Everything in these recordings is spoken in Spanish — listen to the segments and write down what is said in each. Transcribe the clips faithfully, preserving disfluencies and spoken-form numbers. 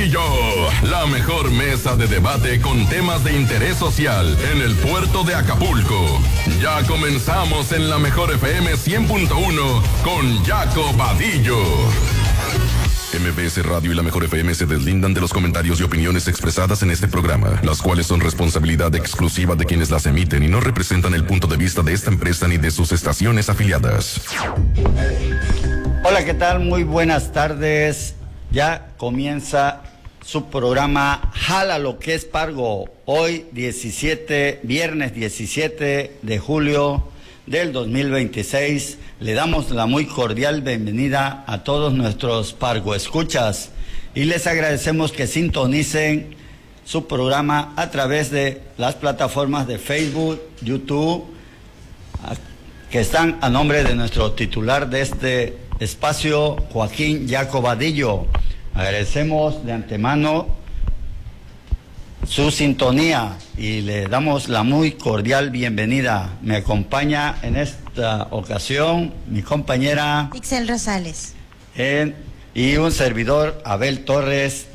Vadillo, la mejor mesa de debate con temas de interés social en el puerto de Acapulco. Ya comenzamos en la mejor F M cien punto uno con Jaco Vadillo. M B S Radio y la mejor F M se deslindan de los comentarios y opiniones expresadas en este programa, las cuales son responsabilidad exclusiva de quienes las emiten y no representan el punto de vista de esta empresa ni de sus estaciones afiliadas. Hola, ¿qué tal? Muy buenas tardes. Ya comienza su programa Jala lo que es Pargo. Hoy diecisiete, viernes diecisiete de julio del dos mil veintiséis. Le damos la muy cordial bienvenida a todos nuestros Pargo escuchas y les agradecemos que sintonicen su programa a través de las plataformas de Facebook, YouTube, que están a nombre de nuestro titular de este espacio, Joaquín Jaco Vadillo. Agradecemos de antemano su sintonía y le damos la muy cordial bienvenida. Me acompaña en esta ocasión mi compañera Ixel Rosales en, y un servidor, Abel Torres,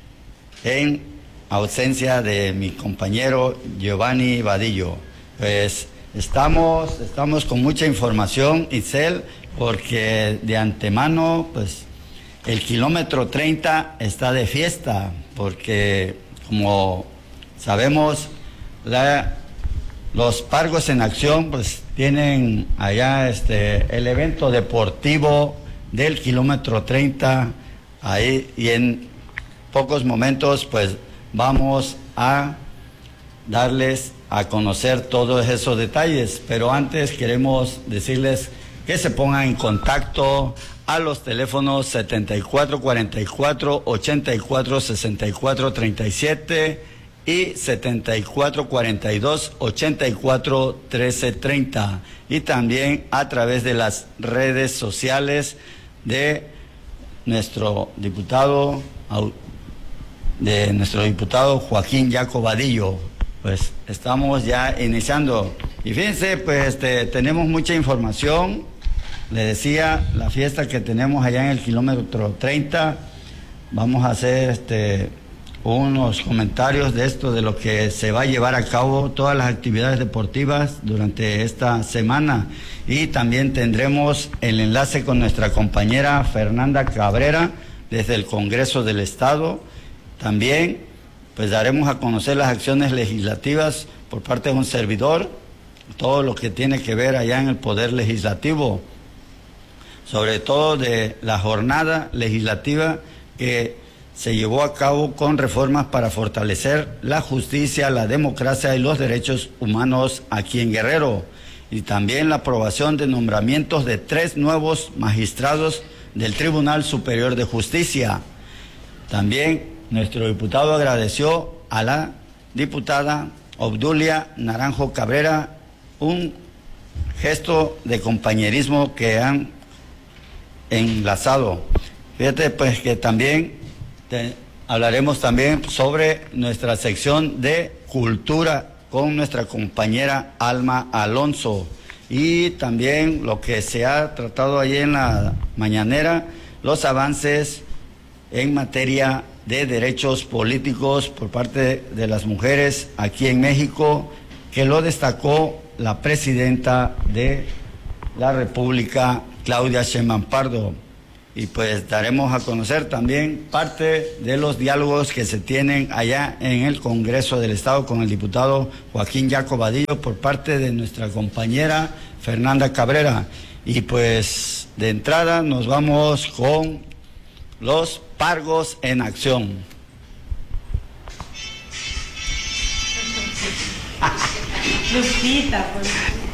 en ausencia de mi compañero Giovanni Vadillo. Pues estamos, estamos con mucha información, Ixel, porque de antemano, pues el kilómetro treinta está de fiesta, porque como sabemos, la, los Pargos en Acción pues tienen allá este el evento deportivo del kilómetro treinta ahí, y en pocos momentos pues vamos a darles a conocer todos esos detalles, pero antes queremos decirles que se pongan en contacto a los teléfonos setenta y cuatro cuarenta y cuatro, ochenta y cuatro sesenta y cuatro treinta y siete y setenta y cuatro cuarenta y dos, ochenta y cuatro trece treinta, y también a través de las redes sociales de nuestro diputado de nuestro diputado Joaquín Jaco Vadillo. Pues estamos ya iniciando y fíjense, pues este, tenemos mucha información. Le decía, la fiesta que tenemos allá en el kilómetro treinta, vamos a hacer este, unos comentarios de esto, de lo que se va a llevar a cabo, todas las actividades deportivas durante esta semana, y también tendremos el enlace con nuestra compañera Fernanda Cabrera desde el Congreso del Estado. También pues daremos a conocer las acciones legislativas por parte de un servidor, todo lo que tiene que ver allá en el Poder Legislativo, sobre todo de la jornada legislativa que se llevó a cabo con reformas para fortalecer la justicia, la democracia y los derechos humanos aquí en Guerrero, y también la aprobación de nombramientos de tres nuevos magistrados del Tribunal Superior de Justicia. También nuestro diputado agradeció a la diputada Obdulia Naranjo Cabrera un gesto de compañerismo que han enlazado. Fíjate pues que también te, hablaremos también sobre nuestra sección de cultura con nuestra compañera Alma Alonso, y también lo que se ha tratado ahí en la mañanera, los avances en materia de derechos políticos por parte de las mujeres aquí en México, que lo destacó la presidenta de la República, Claudia Sheinbaum Pardo. Y pues daremos a conocer también parte de los diálogos que se tienen allá en el Congreso del Estado con el diputado Joaquín Jaco Vadillo por parte de nuestra compañera Fernanda Cabrera. Y pues de entrada nos vamos con los Pargos en Acción. Lupita, pues.